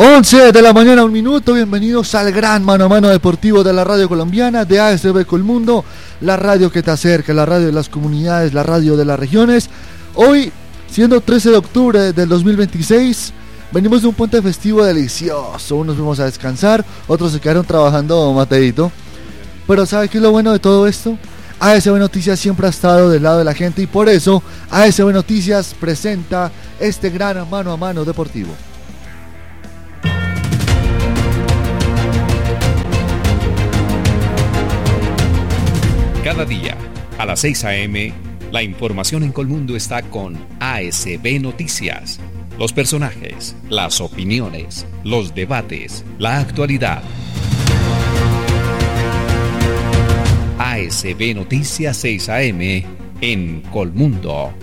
11 de la mañana, 1 minuto. Bienvenidos al gran mano a mano deportivo de la radio colombiana de ASB Colmundo, la radio que te acerca, la radio de las comunidades, la radio de las regiones. Hoy, siendo 13 de octubre del 2026, venimos de un puente festivo delicioso. Unos fuimos a descansar, otros se quedaron trabajando, Mateito. Pero ¿sabe qué es lo bueno de todo esto? ASB Noticias siempre ha estado del lado de la gente y por eso ASB Noticias presenta este gran mano a mano deportivo. Cada día, a las 6 a.m., la información en Colmundo está con ASB Noticias. Los personajes, las opiniones, los debates, la actualidad. ASB Noticias 6 a.m. en Colmundo.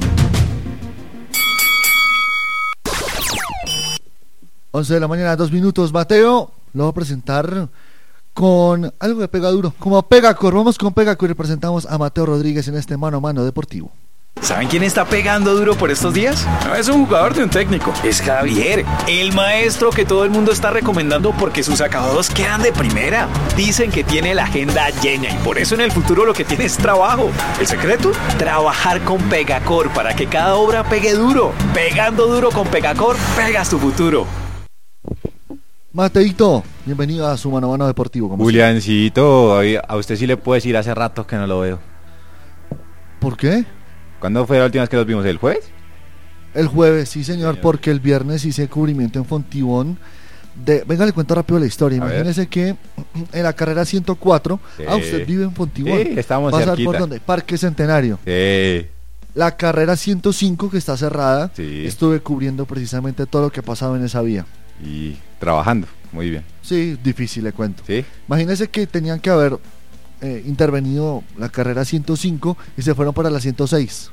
11 de la mañana, 2 minutos. Mateo, lo voy a presentar con algo de pega duro, como Pegacor. Vamos con Pegacor y presentamos a Mateo Rodríguez en este mano a mano deportivo. ¿Saben quién está pegando duro por estos días? No es un jugador de un técnico, es Javier, el maestro que todo el mundo está recomendando porque sus acabados quedan de primera. Dicen que tiene la agenda llena y por eso en el futuro lo que tiene es trabajo. ¿El secreto? Trabajar con Pegacor para que cada obra pegue duro. Pegando duro con Pegacor, pegas tu futuro. Mateito, bienvenido a su mano a mano deportivo. Juliancito, a usted sí le puedo decir hace rato que no lo veo. ¿Por qué? ¿Cuándo fue la última vez que los vimos? ¿El jueves? El jueves, sí señor, porque el viernes hice cubrimiento en Fontibón. Venga, le cuento rápido la historia. Imagínese que en la carrera 104, sí. Usted vive en Fontibón. Sí, estamos cerquita. cerquita. ¿Por dónde? Parque Centenario. Sí. La carrera 105 que está cerrada, sí. Estuve cubriendo precisamente todo lo que ha pasado en esa vía. Y trabajando, muy bien. Sí, difícil, le cuento. Sí. Imagínese que tenían que haber intervenido la carrera 105 y se fueron para la 106.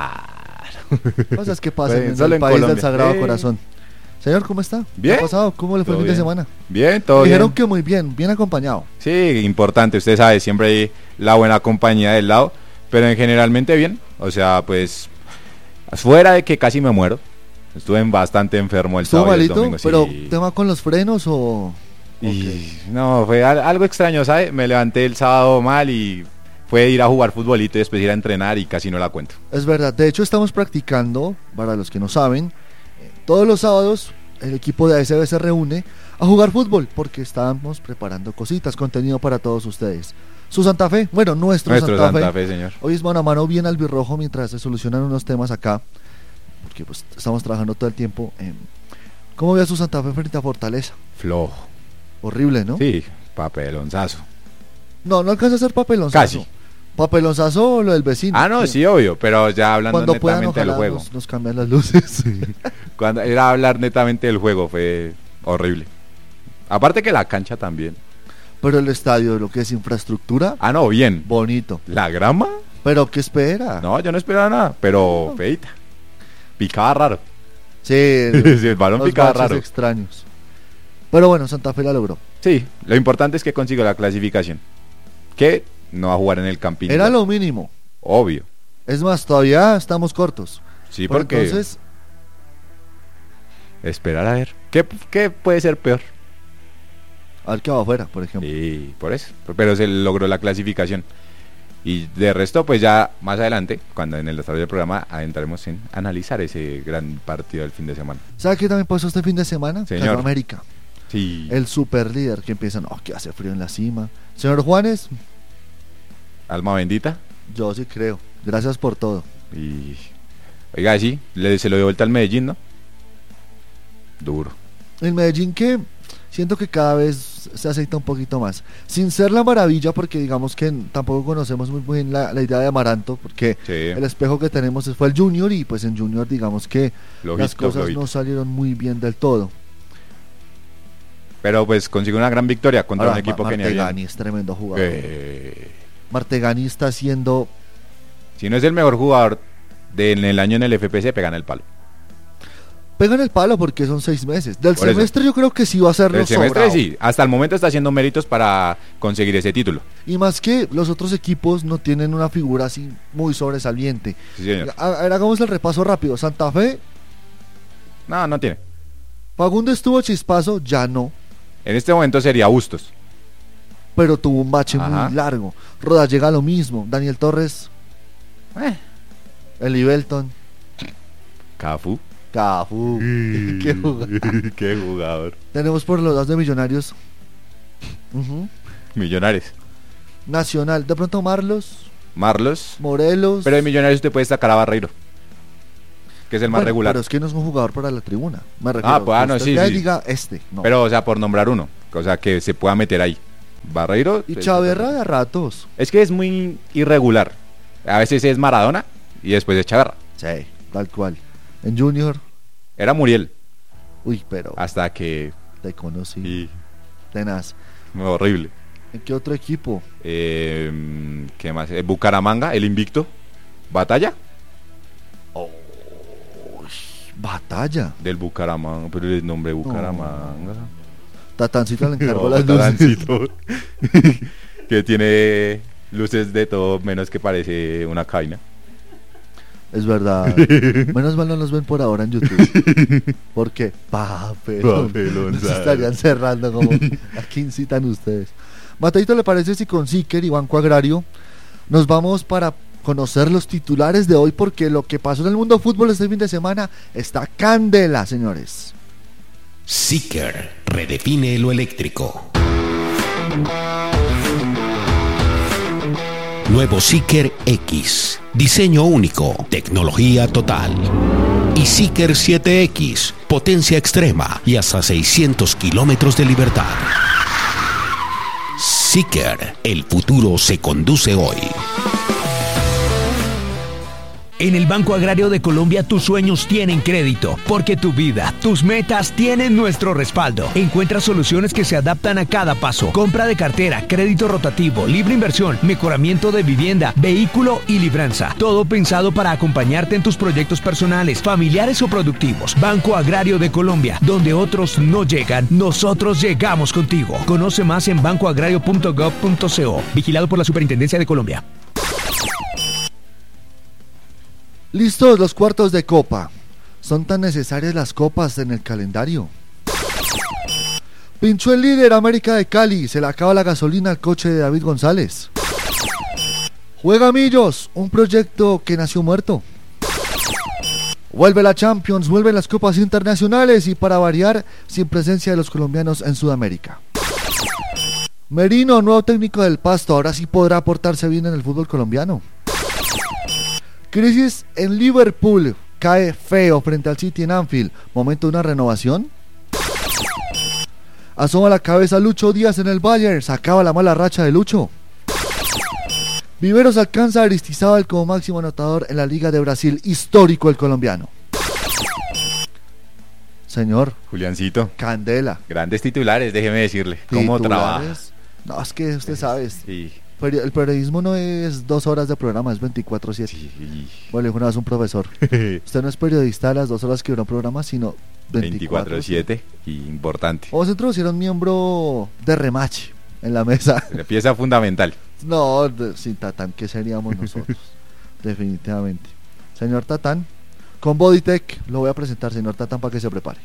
Claro. Cosas que pasan Pues, en el país Colombia. del Sagrado Corazón. Señor, ¿cómo está? Bien. ¿Qué ha pasado? ¿Cómo le fue el fin de semana? Bien, todo Dijeron bien. que muy bien, bien acompañado. Sí, importante, usted sabe, siempre hay la buena compañía del lado, pero en generalmente bien. O sea, pues, fuera de que casi me muero. Estuve bastante enfermo el ¿Estuvo sábado y el malito? domingo. ¿Pero sí. tema con los frenos o...? Y no, fue algo extraño, ¿sabe? Me levanté el sábado mal y fue ir a jugar futbolito y después ir a entrenar y casi no la cuento. Es verdad, de hecho estamos practicando, para los que no saben, todos los sábados el equipo de ASB se reúne a jugar fútbol porque estábamos preparando cositas, contenido para todos ustedes. Su Santa Fe, bueno, nuestro Santa Fe, señor. Hoy es mano a mano bien albirrojo mientras se solucionan unos temas acá, porque pues estamos trabajando todo el tiempo. ¿Cómo ve a su Santa Fe frente a Fortaleza? Flojo. Horrible, ¿no? Sí, papelonzazo. No alcanza a ser papelonzazo. Casi. Papelonzazo o lo del vecino. Ah, no, sí, obvio, pero ya hablando cuando puedan, netamente del juego. Nos cambian las luces. Cuando era hablar netamente del juego fue horrible. Aparte que la cancha también. Pero el estadio, lo que es infraestructura. Ah, no, bien. Bonito. ¿La grama? ¿Pero qué espera? No, yo no esperaba nada, pero feita. Picaba raro. Sí, sí, el balón picaba raro. Extraños. Pero bueno, Santa Fe la logró. Sí, lo importante es que consiga la clasificación. Que no va a jugar en el Campín. Era lo mínimo. Obvio. Es más, todavía estamos cortos. Sí, pero porque... entonces... Esperar a ver. ¿Qué puede ser peor? Al que va afuera, por ejemplo. Sí, por eso. Pero se logró la clasificación. Y de resto, pues ya más adelante, cuando en el desarrollo del programa, entraremos en analizar ese gran partido del fin de semana. ¿Sabe qué también pasó este fin de semana? Señor. América. Sí. El super líder que empieza, no, que hace frío en la cima. Señor Juanes. Alma bendita. Yo sí creo. Gracias por todo. Y oiga, sí, se lo dio vuelta al Medellín, ¿no? Duro. El Medellín que siento que cada vez se aceita un poquito más. Sin ser la maravilla, porque digamos que tampoco conocemos muy bien la idea de Amaranto, porque sí. El espejo que tenemos fue el Junior y pues en Junior digamos que las cosas no salieron muy bien del todo. Pero pues consiguió una gran victoria contra un equipo que ni había. Martegani es tremendo jugador. Martegani está haciendo... Si no es el mejor jugador en el año en el FPC, pegan el palo. Pegan el palo porque son 6 meses. Del Por semestre eso. Yo creo que sí va a ser Del semestre sobrado. sí, hasta el momento está haciendo méritos para conseguir ese título. Y más que los otros equipos no tienen una figura así muy sobresaliente. Sí, señor. A ver, hagamos el repaso rápido. Santa Fe. No tiene. Fagundo estuvo chispazo, ya no. En este momento sería Bustos. Pero tuvo un bache Ajá. muy largo. Rodas llega a lo mismo. Daniel Torres. Eli Belton. Cafú. Cafú. Qué jugador. Qué jugador. Tenemos por los dos de Millonarios. Millonarios. Nacional. De pronto Marlos. Morelos. Pero de Millonarios usted puede destacar a Barreiro, que es el más Bueno, regular. Pero es que no es un jugador para la tribuna. Me refiero, pues, no, usted sí, ya sí. diga no. Pero, o sea, por nombrar uno, o sea, que se pueda meter ahí. Barreiro. Y Chaverra de a ratos. Es que es muy irregular. A veces es Maradona y después es Chaverra. Sí, tal cual. En Junior. Era Muriel. Uy, pero Hasta que. te conocí. Y, Tenaz. horrible. ¿En qué otro equipo? ¿Qué más? Bucaramanga, el invicto. Batalla. Batalla. Del Bucaramanga, pero el nombre Bucaramanga. Tatancito le encargó No, las luces. Tatancito. Que tiene luces de todo menos que parece una caina. Es verdad. Menos mal no nos ven por ahora en YouTube. Porque papelón. Nos ¿sabes? estarían cerrando como a quién incitan ustedes. Mateito, ¿le parece si con Siker y Banco Agrario nos vamos para conocer los titulares de hoy? Porque lo que pasó en el mundo fútbol este fin de semana está candela, señores. Siker redefine lo eléctrico. Nuevo Siker X, diseño único, tecnología total. Y Siker 7X, potencia extrema y hasta 600 kilómetros de libertad. Siker, el futuro se conduce hoy. En el Banco Agrario de Colombia tus sueños tienen crédito, porque tu vida, tus metas tienen nuestro respaldo. Encuentra soluciones que se adaptan a cada paso. Compra de cartera, crédito rotativo, libre inversión, mejoramiento de vivienda, vehículo y libranza. Todo pensado para acompañarte en tus proyectos personales, familiares o productivos. Banco Agrario de Colombia, donde otros no llegan, nosotros llegamos contigo. Conoce más en bancoagrario.gov.co. Vigilado por la Superintendencia de Colombia. Listos los cuartos de copa. ¿Son tan necesarias las copas en el calendario? Pinchó el líder América de Cali. Se le acaba la gasolina al coche de David González. Juega Millos, un proyecto que nació muerto. Vuelve la Champions, vuelven las copas internacionales y para variar, sin presencia de los colombianos en Sudamérica. Merino, nuevo técnico del Pasto, ahora sí podrá aportarse bien en el fútbol colombiano. Crisis en Liverpool, cae feo frente al City en Anfield, momento de una renovación. Asoma la cabeza Lucho Díaz en el Bayern, se acaba la mala racha de Lucho. Viveros alcanza a Aristizábal como máximo anotador en la Liga de Brasil, histórico el colombiano. Señor Juliancito. Candela. Grandes titulares, déjeme decirle. ¿Cómo trabaja? Titulares. No, es que usted sabe. Sí. El periodismo no es 2 horas de programa, es 24/7. Sí. Bueno, le dijo una vez un profesor. Usted no es periodista a las 2 horas que dura un programa, sino 24/7. Importante. Vamos a introducir a un miembro de remache en la mesa. La pieza fundamental. No, sin Tatán, ¿qué seríamos nosotros? Definitivamente. Señor Tatán, con Bodytech lo voy a presentar, señor Tatán, para que se prepare.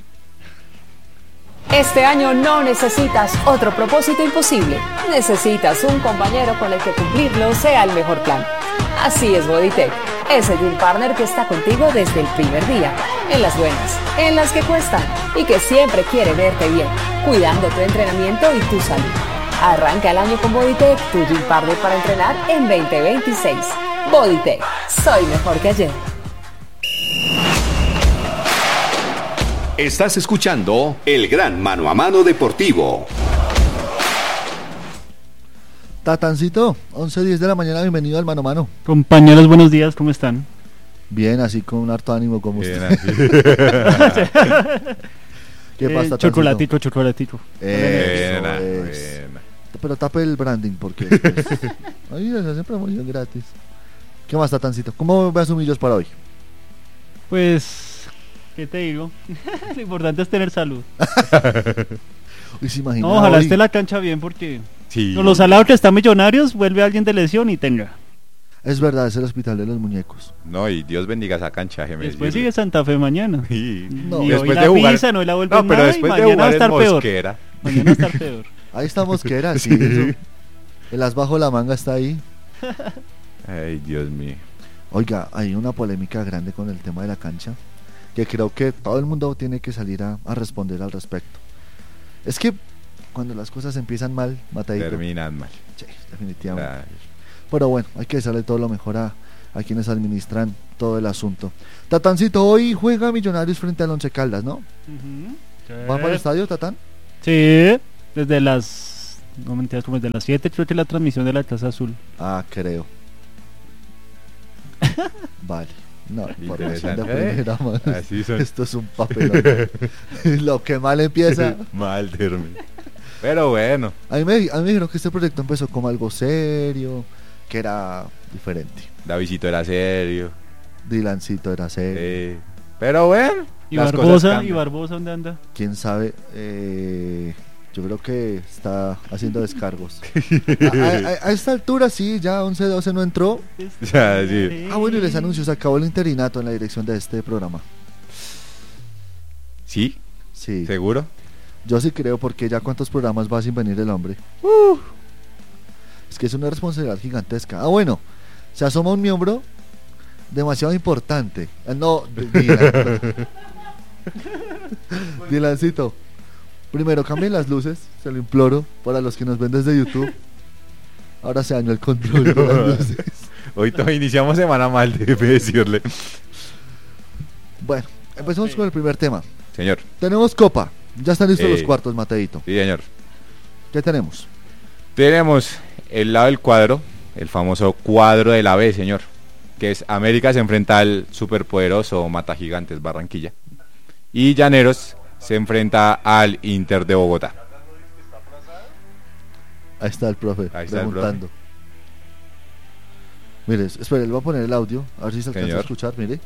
Este año no necesitas otro propósito imposible. Necesitas un compañero con el que cumplirlo sea el mejor plan. Así es Bodytech, ese gym partner que está contigo desde el primer día, en las buenas, en las que cuestan y que siempre quiere verte bien, cuidando tu entrenamiento y tu salud. Arranca el año con Bodytech, tu gym partner para entrenar en 2026. Bodytech, soy mejor que ayer. Estás escuchando el gran mano a mano deportivo. Tatancito, 11:10 de la mañana, bienvenido al Mano a Mano. Compañeros, buenos días, ¿cómo están? Bien, así con un harto ánimo como Bien, usted. ¿Qué pasa, Tatancito? Chocolatito. Eso Buena, es. buena. Pero tape el branding porque después... Ahí se hace promoción gratis. ¿Qué más, Tatancito? ¿Cómo ve a Sumillos para hoy? Pues, ¿qué te digo? Lo importante es tener salud. Uy, se imagina No, ojalá hoy. esté la cancha bien porque Sí. con los salados que están Millonarios, vuelve alguien de lesión y tenga. Es verdad, es el hospital de los muñecos. No, y Dios bendiga esa cancha, déjeme Después decirle. sigue Santa Fe mañana. Sí. No. Y Después hoy de la jugar- pisa, no la vuelven No, pero nada, y después de mañana va a jugar en estar peor. Mosquera. Mañana va a estar peor. Ahí está Mosquera, sí. Eso. El as bajo la manga está ahí. Ay, Dios mío. Oiga, hay una polémica grande con el tema de la cancha, que creo que todo el mundo tiene que salir a responder al respecto. Es que cuando las cosas empiezan mal, Matadito, Terminan mal. sí, definitivamente. Ay, Pero bueno, hay que desearle todo lo mejor a quienes administran todo el asunto. Tatancito, hoy juega Millonarios frente al Once Caldas, ¿no? ¿Va para el estadio, Tatán? Sí, desde las... No mentiras, como desde las 7 creo que es la transmisión de la Taza Azul. Ah, creo. Vale. No, información de Interesante. primera mano. Así son. Esto es un papelón. Lo que mal empieza. Mal termina. Pero bueno. A mí me dijeron que este proyecto empezó como algo serio, que era diferente. Davidito era serio. Dylancito era serio. Pero bueno. ¿Y las cosas Barbosa? ¿Y cambian. Barbosa dónde anda? Quién sabe. Yo creo que está haciendo descargos. A esta altura sí, ya 11-12 no entró. Ya, sí. Ah, bueno, y les anuncio, se acabó el interinato en la dirección de este programa. ¿Sí? Sí, ¿Seguro? yo sí creo, porque ya cuántos programas va sin venir el hombre. Es que es una responsabilidad gigantesca. Ah, bueno, se asoma un miembro demasiado importante. No, Dylan. Dylancito. Primero, cambien las luces, se lo imploro, para los que nos ven desde YouTube. Ahora se dañó el control de las luces. Hoy iniciamos semana mal, debe decirle. Bueno, empecemos con el primer tema. Señor. Tenemos Copa. Ya están listos los Sí. cuartos, Mateito. Sí, señor. ¿Qué tenemos? Tenemos el lado del cuadro, el famoso cuadro de la B, señor. Que es América se enfrenta al superpoderoso Mata Gigantes Barranquilla. Y Llaneros se enfrenta al Inter de Bogotá. Ahí está el profe, Ahí está el preguntando. Mire, espere, le voy a poner el audio, a ver si se alcanza Señor. a escuchar, mire.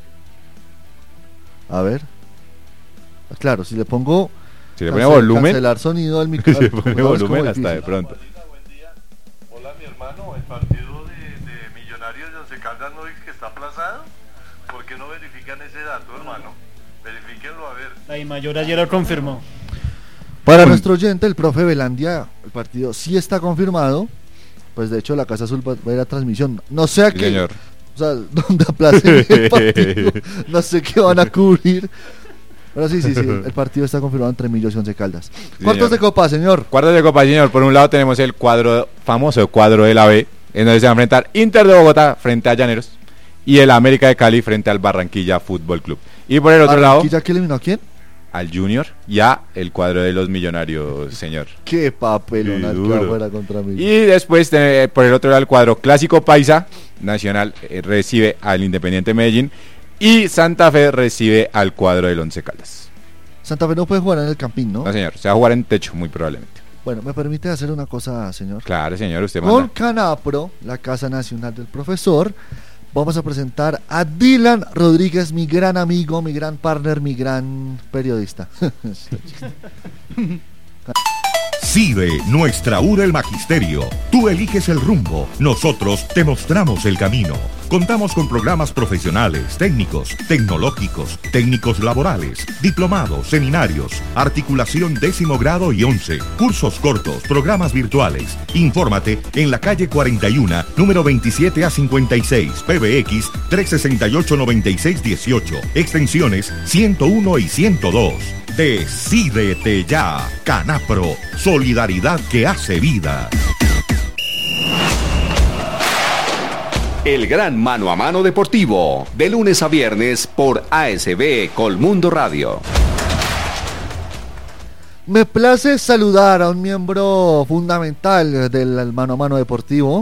A ver. Ah, claro, si le pongo Si le pone volumen, cancelar sonido al si micrófono. le pone volumen hasta de pronto. Hola mi hermano, el partido de Millonarios de Once Caldas no dice que está aplazado. ¿Por qué no verifican ese dato, hermano? Verifíquenlo a ver. La I mayor ayer lo confirmó. Para nuestro oyente, el profe Velandia, el partido sí está confirmado. Pues de hecho la Casa Azul va a ir a transmisión. No sé a Sí, qué, señor. o sea, dónde aplacen el partido. No sé qué van a cubrir. Pero sí, el partido está confirmado entre Millos y Once Caldas. Cuartos señor. de Copa, señor. Cuartos de Copa, señor. Por un lado tenemos el cuadro, famoso cuadro de la B, en donde se va a enfrentar Inter de Bogotá frente a Llaneros y el América de Cali frente al Barranquilla Fútbol Club. Y por el otro lado, ¿Barranquilla que eliminó a quién? al Junior y a el cuadro de los Millonarios, señor. Qué papelón Sí, al que duro. afuera contra mí. Y después, por el otro lado, el cuadro Clásico Paisa, Nacional recibe al Independiente Medellín y Santa Fe recibe al cuadro del Once Caldas. Santa Fe no puede jugar en el Campín, ¿no? No, señor, se va a jugar en techo muy probablemente. Bueno, ¿me permite hacer una cosa, señor? Claro, señor, usted Con manda. Canapro, la Casa Nacional del Profesor, vamos a presentar a Dylan Rodríguez, mi gran amigo, mi gran partner, mi gran periodista. CIDE, nuestra URA el Magisterio. Tú eliges el rumbo, nosotros te mostramos el camino. Contamos con programas profesionales, técnicos, tecnológicos, técnicos laborales, diplomados, seminarios, articulación 10º grado y 11, cursos cortos, programas virtuales. Infórmate en la calle 41, número 27 a 56, PBX 368-9618, extensiones 101 y 102. Decídete ya, Canapro, solidaridad que hace vida. El gran mano a mano deportivo, de lunes a viernes por ASB Colmundo Radio. Me place saludar a un miembro fundamental del mano a mano deportivo,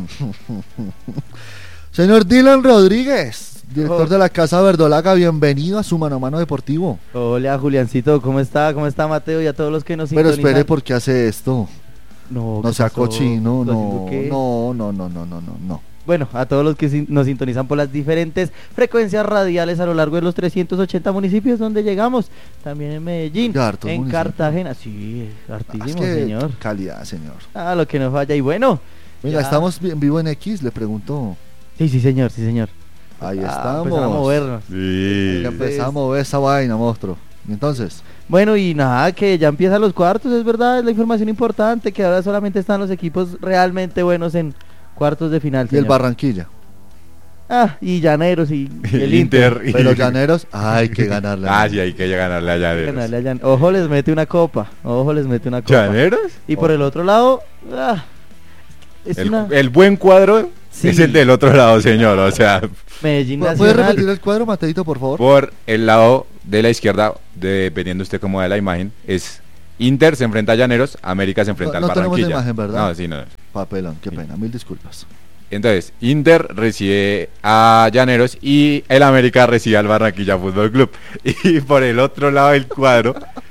señor Dylan Rodríguez, director de la Casa Verdolaga. Bienvenido a su mano a mano deportivo. Hola Juliancito, ¿cómo está? ¿Cómo está Mateo? Y a todos los que nos Pero sintonizan. espere, ¿por qué hace esto? No, No ¿qué sea pasó? cochino, ¿Lo no, haciendo qué? no. Bueno, a todos los que nos sintonizan por las diferentes frecuencias radiales a lo largo de los 380 municipios donde llegamos. También en Medellín, Ya, hartos en municipios. Cartagena. Sí, hartísimo, Es que señor. calidad, señor. Ah, lo que nos falla. Y bueno, Venga, ya. estamos en vivo en X, le pregunto. Sí, señor, sí, señor. Ahí Empezar a estamos. movernos. Sí. Ya empezamos a mover esa vaina, monstruo. Y entonces, Bueno, y nada, que ya empiezan los cuartos, es verdad, es la información importante, que ahora solamente están los equipos realmente buenos en cuartos de final, y el señor. Barranquilla. Y Llaneros y El Inter. Pero Llaneros, hay que ganarle. Sí, hay que ganarle a Llaneros. Ganarle a Ojo, les mete una copa. ¿Llaneros? Y por el otro lado, es El buen cuadro Sí. es el del otro lado, señor. O sea, Medellín ¿Puedes Nacional. repetir el cuadro, Mateito, por favor? por el lado de la izquierda, dependiendo usted cómo ve la imagen, es Inter se enfrenta a Llaneros, América se enfrenta No al tenemos Barranquilla. la imagen, ¿verdad? No, sí, no. Papelón, qué pena, mil disculpas. Entonces, Inter recibe a Llaneros y el América recibe al Barranquilla Fútbol Club. Y por el otro lado del cuadro,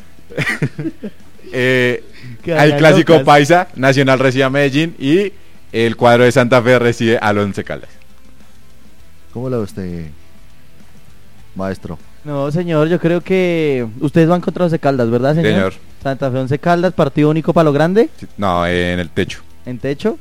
hay Clásico locas. Paisa, Nacional recibe a Medellín y el cuadro de Santa Fe recibe al Once Caldas. ¿Cómo lo ve usted, maestro? No, señor, yo creo que ustedes van contra Once Caldas, ¿verdad, señor? Señor. Santa Fe Once Caldas, partido único para lo grande, No, en el techo. en techo.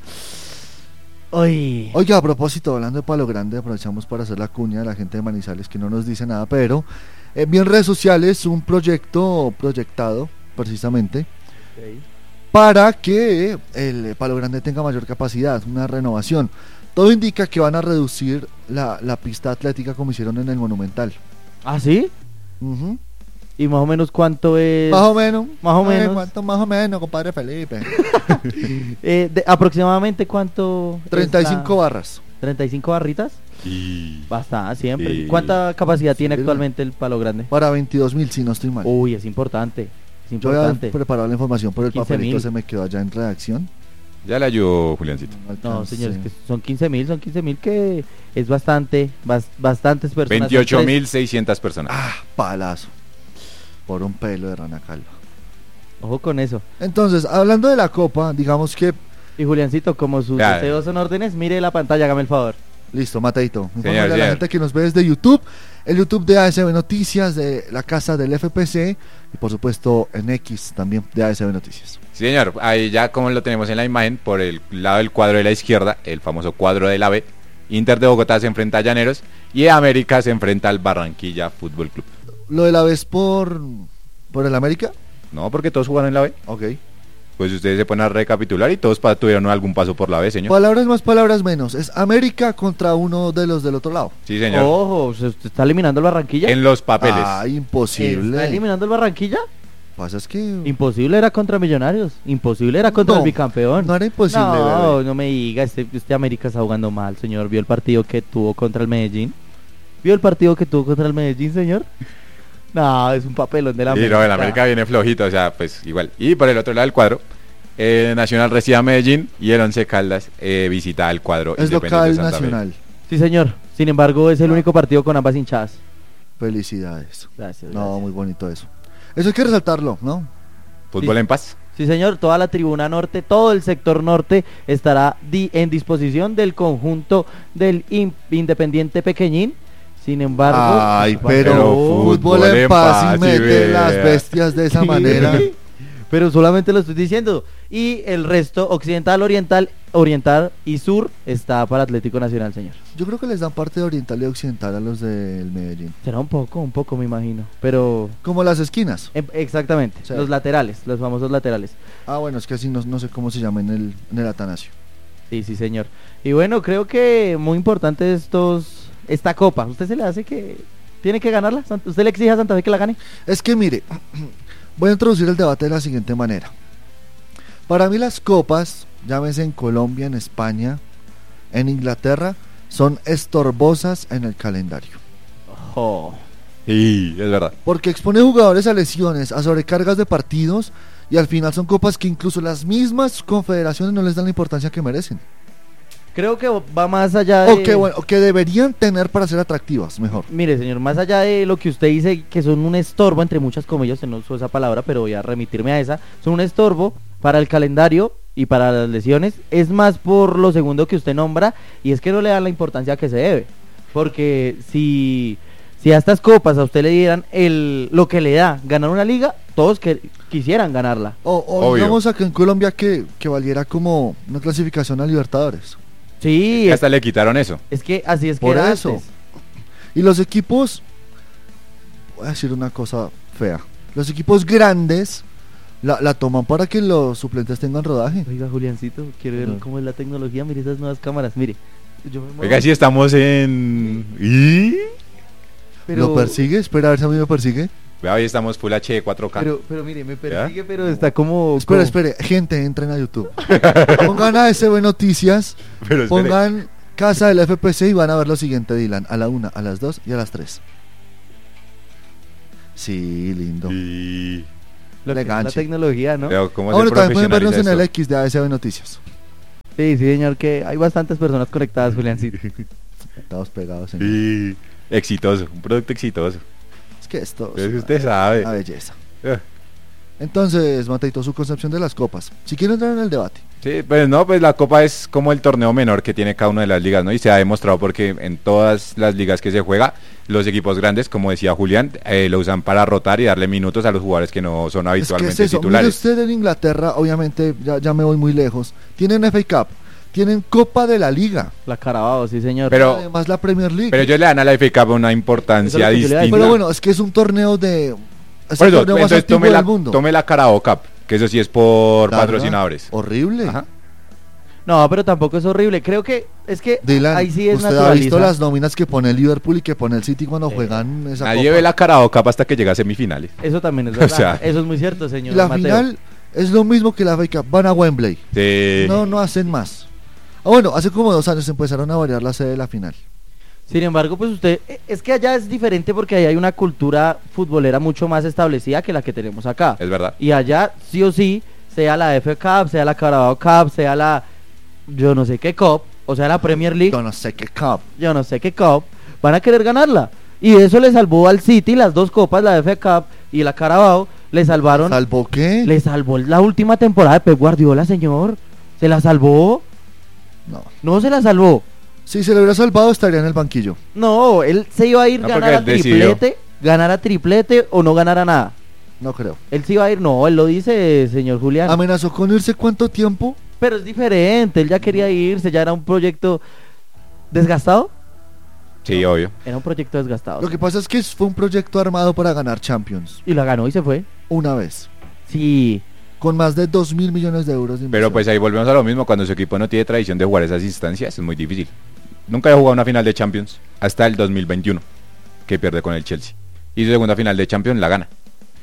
Uy. Oiga, a propósito, hablando de Palo Grande, aprovechamos para hacer la cuña de la gente de Manizales que no nos dice nada, pero vi en redes sociales un proyecto proyectado, precisamente, para que el Palo Grande tenga mayor capacidad, una renovación. Todo indica que van a reducir la pista atlética como hicieron en el Monumental. ¿Ah, sí? Ujú. ¿Y más o menos cuánto es? Más o menos. Más o menos. ¿Cuánto más o menos, compadre Felipe? Aproximadamente cuánto. 35 barras. 35 barritas. Basta, siempre. Sí. ¿Cuánta capacidad tiene Sí. actualmente el Palo Grande? Para 22.000, si no estoy mal. Uy, es importante. Es Yo había importante. preparado la información, pero el 15.000. papelito se me quedó allá en redacción. Ya le ayudó Juliancito. No, alcancé. señores, que son 15.000 que es bastante, bastantes personas. 28.600 personas. Palazo. Por un pelo de rana calva. Ojo con eso. Entonces, hablando de la copa, digamos que... Y Juliancito, como sus Ya. deseos son órdenes, mire la pantalla, hágame el favor. Listo, Mateito. Señor, Informarle a la señor. gente que nos ve desde YouTube. El YouTube de ASB Noticias, de la casa del FPC. Y por supuesto en X también de ASB Noticias. Sí, señor, ahí ya como lo tenemos en la imagen, por el lado del cuadro de la izquierda, el famoso cuadro de la B, Inter de Bogotá se enfrenta a Llaneros y América se enfrenta al Barranquilla Fútbol Club. ¿Lo de la vez por el América? No, porque todos jugaron en la B. Ok. Pues ustedes se ponen a recapitular y todos tuvieron algún paso por la B, señor. Palabras más, palabras menos. Es América contra uno de los del otro lado. Sí, señor. Ojo, ¿se está eliminando el Barranquilla? En los papeles. Imposible. ¿Está eliminando el Barranquilla? Pasa es que... Imposible era contra Millonarios. Imposible era contra No, el bicampeón. no era imposible, No, bebé. no me diga, este América está jugando mal, señor. ¿Vio el partido que tuvo contra el Medellín? ¿Vio el partido que tuvo contra el Medellín, señor? No, es un papelón de la Y no, el América viene flojito, o sea, pues igual. Y por el otro lado del cuadro, Nacional recibe a Medellín y el Once Caldas visita al cuadro Es Independiente local Santa Fe. nacional. Sí, señor. Sin embargo, es el único partido con ambas hinchadas. Felicidades. Gracias. No, gracias. muy bonito eso. Eso hay que resaltarlo, ¿no? Fútbol Sí. en paz. Sí, señor, toda la tribuna norte, todo el sector norte estará en disposición del conjunto del Independiente Pequeñín. Sin embargo, Ay, pues, pero fútbol fútbol en en paz paz, y y mete vea. las bestias de esa manera. pero solamente lo estoy diciendo. Y el resto, occidental, oriental y sur, está para Atlético Nacional, señor. Yo creo que les dan parte de oriental y occidental a los del Medellín. Será un poco, me imagino. Pero, Como las esquinas. exactamente, Sí. los laterales, los famosos laterales. Ah, bueno, es que así no sé cómo se llama en el Atanasio. Sí, señor. Y bueno, creo que muy importante esta copa. ¿Usted se le hace que tiene que ganarla? ¿Usted le exige a Santa Fe que la gane? Es que mire, voy a introducir el debate de la siguiente manera. Para mí las copas, llámese en Colombia, en España, en Inglaterra, son estorbosas en el calendario. Sí, es verdad. Porque expone jugadores a lesiones, a sobrecargas de partidos, y al final son copas que incluso las mismas confederaciones no les dan la importancia que merecen. Creo que va más allá de... O que deberían tener para ser atractivas, mejor. Mire, señor, más allá de lo que usted dice, que son un estorbo, entre muchas comillas, usted no usó esa palabra, pero voy a remitirme a esa, son un estorbo para el calendario y para las lesiones, es más por lo segundo que usted nombra, y es que no le dan la importancia que se debe. Porque si a estas copas a usted le dieran lo que le da ganar una liga, todos quisieran ganarla. O Obvio. digamos acá en Colombia que valiera como una clasificación a Libertadores. Sí, Hasta le quitaron eso. es que así es que Por era eso. antes. Y los equipos, voy a decir una cosa fea, los equipos grandes la toman para que los suplentes tengan rodaje. Oiga, Juliancito, quiero ver cómo es la tecnología. Mire esas nuevas cámaras, mire. Yo me muevo, Oiga, si estamos en... ¿Y? pero, ¿Lo persigue? Espera a ver si a mí me persigue. Vea, hoy estamos Full HD 4K. pero mire, me persigue, pero está como... Espere, gente, entren a YouTube. Pongan ASB Noticias, Pero espere. pongan Casa del FPC y van a ver lo siguiente, Dylan, a la 1, a las 2 y a las 3. Sí, lindo. Y... Lo que es la Elegancia. tecnología, ¿no? Pero, ¿cómo se Ahora también pueden vernos en profesionaliza el esto? X de ASB Noticias. Sí, señor, que hay bastantes personas conectadas, Juliancito. Estamos pegados en... Y... Exitoso, un producto exitoso. Es que esto Es que usted sabe. una belleza. Eh. Entonces, Mateito, su concepción de las copas. Si quieren entrar en el debate. Sí, pues no, pues la Copa es como el torneo menor que tiene cada una de las ligas, ¿no? Y se ha demostrado porque en todas las ligas que se juega, los equipos grandes, como decía Julián, lo usan para rotar y darle minutos a los jugadores que no son Es que habitualmente es eso. Mire titulares. usted en Inglaterra, obviamente, ya me voy muy lejos. Tienen FA Cup, tienen Copa de la Liga. La Carabao, sí, señor. Pero- Además la Premier League. Pero ellos le dan a la FA Cup una importancia Eso es lo que yo le iba a decir. distinta. Pero bueno, es que es un torneo de... Es Por el eso, torneo más entonces antiguo del mundo. tome la Carabao Cup, que eso sí es por Larga, patrocinadores. Horrible. Ajá. No, pero tampoco es horrible. Creo que es que Dylan, ahí sí es ¿usted ha naturaliza. visto las nóminas que pone el Liverpool y que pone el City cuando juegan esa Nadie copa? ve la Carabao Cup hasta que llega a semifinales. Eso también es O verdad. sea- Eso es muy cierto, Y señor la Mateo. final es lo mismo que la FA Cup. Van a Wembley. Sí. No hacen más. Ah, bueno, hace como 2 años empezaron a variar la sede de la final. Sin embargo, pues usted, es que allá es diferente porque allá hay una cultura futbolera mucho más establecida que la que tenemos acá. Es verdad. Y allá, sí o sí, sea la FA Cup, sea la Carabao Cup, sea la yo no sé qué Cup, o sea la Premier League, Yo no sé qué cup. yo no sé qué Cup, van a querer ganarla. Y eso le salvó al City las dos copas, la FA Cup y la Carabao, le salvaron, ¿Salvo qué? le salvó la última temporada de Pep Guardiola, señor. ¿Se la salvó? No. No se la salvó. Si se le hubiera salvado estaría en el banquillo. No, él se iba a ir No, ganar porque a él decidió. triplete o no ganar a nada. No creo. Él se iba a ir, no, él lo dice, señor Julián. ¿Amenazó con irse cuánto tiempo? Pero es diferente, él ya quería irse, ya era un proyecto desgastado. Sí, obvio. Era un proyecto desgastado. Lo que pasa es que fue un proyecto armado para ganar Champions. Y la ganó y se fue. Una vez. Sí. Con más de 2.000 millones de euros de Pero inversión. pues ahí volvemos a lo mismo, cuando su equipo no tiene tradición de jugar esas instancias, es muy difícil. Nunca había jugado una final de Champions hasta el 2021, que pierde con el Chelsea. Y su segunda final de Champions la gana,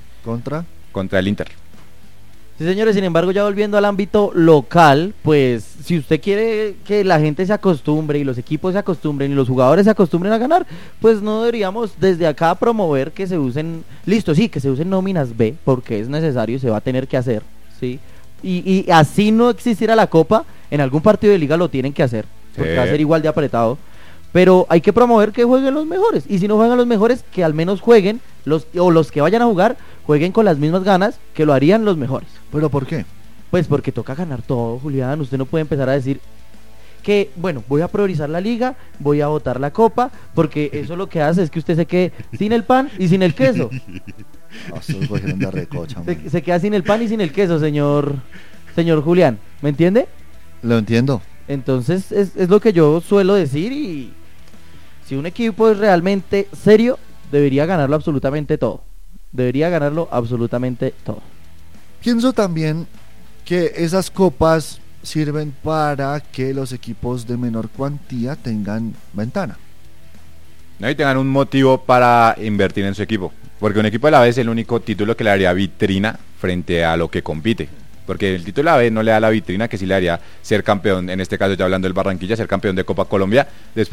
contra el Inter. Sí, señores, sin embargo, ya volviendo al ámbito local, pues si usted quiere que la gente se acostumbre y los equipos se acostumbren y los jugadores se acostumbren a ganar, pues no deberíamos desde acá promover que se usen, listo, sí, que se usen nóminas B, porque es necesario y se va a tener que hacer, ¿sí? Y así no existiera la Copa, en algún partido de liga lo tienen que hacer, porque Sí. va a ser igual de apretado. Pero hay que promover que jueguen los mejores. Y si no juegan los mejores, que al menos jueguen, los que vayan a jugar, jueguen con las mismas ganas que lo harían los mejores. ¿Pero por qué? Pues porque toca ganar todo, Julián. Usted no puede empezar a decir que, bueno, voy a priorizar la liga, voy a votar la copa, porque eso lo que hace es que usted se quede sin el pan y sin el queso. No, estos cogieron de recocha, man. Se queda sin el pan y sin el queso, señor Julián. ¿Me entiende? Lo entiendo. Entonces es lo que yo suelo decir y si un equipo es realmente serio, debería ganarlo absolutamente todo. Debería ganarlo absolutamente todo. Pienso también que esas copas sirven para que los equipos de menor cuantía tengan ventana. ¿No? Y tengan un motivo para invertir en su equipo. Porque un equipo de la B es el único título que le daría vitrina frente a lo que compite. Porque el título de la B no le da la vitrina que sí le daría ser campeón, en este caso ya hablando del Barranquilla, ser campeón de Copa Colombia, después